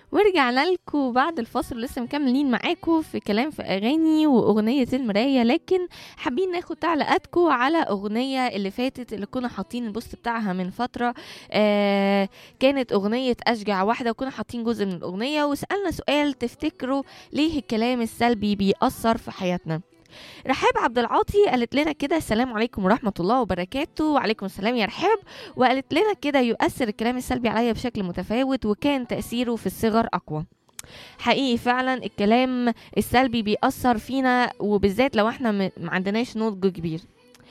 ورجعنا لكم بعد الفاصل، لسه مكملين معاكم في كلام في اغاني واغنيه المرايه. لكن حابين ناخد تعليقاتكم على اغنيه اللي فاتت اللي كنا حاطين البوست بتاعها من فتره. كانت اغنيه اشجع واحده، وكنا حاطين جزء من الاغنيه وسالنا سؤال: تفتكروا ليه الكلام السلبي بيأثر في حياتنا؟ رحاب عبد العاطي قالت لنا كده: السلام عليكم ورحمة الله وبركاته. وعليكم السلام يا رحاب. وقالت لنا كده: يؤثر الكلام السلبي عليا بشكل متفاوت، وكان تأثيره في الصغر أقوى. حقيقي فعلا الكلام السلبي بيأثر فينا، وبالذات لو احنا ما عندناش نضج كبير.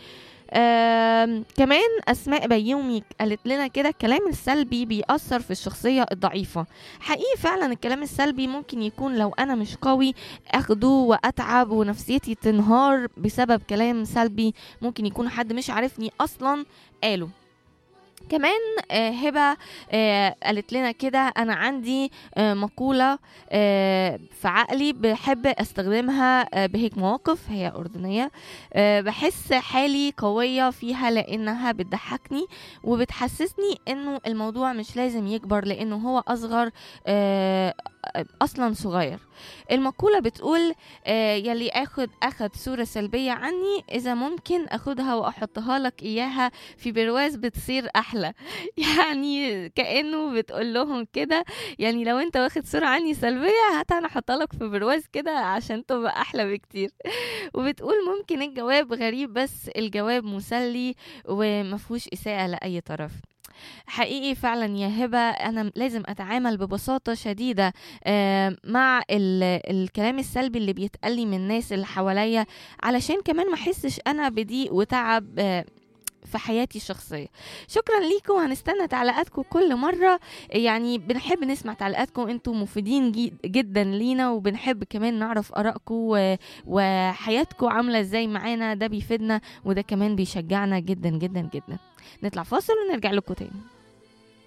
كمان أسماء بيومي قالت لنا كده: الكلام السلبي بيأثر في الشخصية الضعيفة. حقيقي فعلا الكلام السلبي ممكن يكون لو أنا مش قوي أخده وأتعب ونفسيتي تنهار بسبب كلام سلبي ممكن يكون حد مش عارفني أصلا قاله. كمان هبة قالت لنا كده: أنا عندي مقولة في عقلي بحب أستخدمها بهيك مواقف. هي أردنية. بحس حالي قوية فيها لأنها بتضحكني وبتحسسني إنه الموضوع مش لازم يكبر لأنه هو أصغر أصلا صغير. المقولة بتقول: يلي أخد صورة سلبية عني، إذا ممكن أخدها وأحطها لك إياها في برواز بتصير أحلى. يعني كأنه بتقول لهم كده: يعني لو أنت واخد صورة عني سلبية، هات أنا أحطها لك في برواز كده عشان تبقى أحلى بكتير. وبتقول: ممكن الجواب غريب بس الجواب مسلي ومفهوش إساءة لأي طرف. حقيقي فعلا يا هبة أنا لازم أتعامل ببساطة شديدة مع الكلام السلبي اللي بيتقلي من الناس اللي حواليا، علشان كمان ما أحسش أنا بضيق وتعب في حياتي الشخصية. شكرا ليكم، هنستنى تعليقاتكم كل مرة. يعني بنحب نسمع تعليقاتكم، انتم مفيدين جدا لينا، وبنحب كمان نعرف آرائكم وحياتكم عاملة ازاي معانا. ده بيفيدنا وده كمان بيشجعنا جدا جدا جدا. نطلع فاصل ونرجع لكم تاني.